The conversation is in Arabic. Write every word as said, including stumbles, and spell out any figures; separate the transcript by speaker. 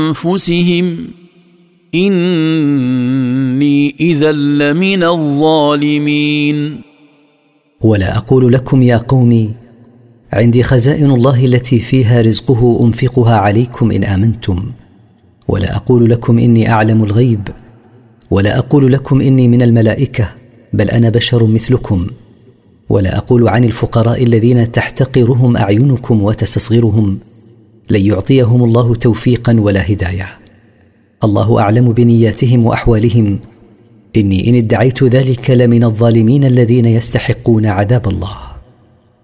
Speaker 1: أنفسهم إني إذا لمن الظالمين.
Speaker 2: ولا أقول لكم يا قومي عندي خزائن الله التي فيها رزقه أنفقها عليكم إن آمنتم، ولا أقول لكم إني أعلم الغيب، ولا أقول لكم إني من الملائكة، بل أنا بشر مثلكم. ولا أقول عن الفقراء الذين تحتقرهم أعينكم وتستصغرهم لن يعطيهم الله توفيقا ولا هداية. الله أعلم بنياتهم وأحوالهم، إني إن ادعيت ذلك لمن الظالمين الذين يستحقون عذاب الله.